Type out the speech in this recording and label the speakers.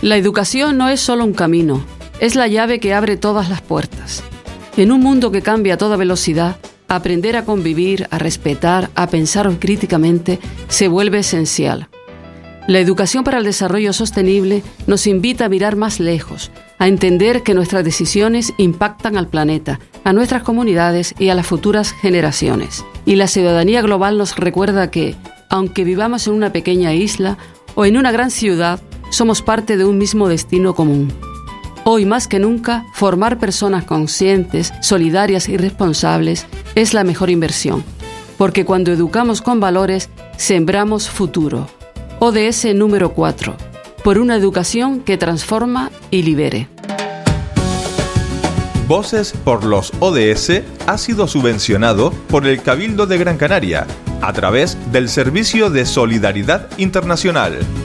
Speaker 1: La educación no es solo un camino, es la llave que abre todas las puertas. En un mundo que cambia a toda velocidad, aprender a convivir, a respetar, a pensar críticamente se vuelve esencial. La educación para el desarrollo sostenible nos invita a mirar más lejos, a entender que nuestras decisiones impactan al planeta, a nuestras comunidades y a las futuras generaciones. Y la ciudadanía global nos recuerda que, aunque vivamos en una pequeña isla o en una gran ciudad, somos parte de un mismo destino común. Hoy más que nunca, formar personas conscientes, solidarias y responsables es la mejor inversión, porque cuando educamos con valores, sembramos futuro. ODS número 4. Por una educación que transforma y libere.
Speaker 2: Voces por los ODS ha sido subvencionado por el Cabildo de Gran Canaria a través del Servicio de Solidaridad Internacional.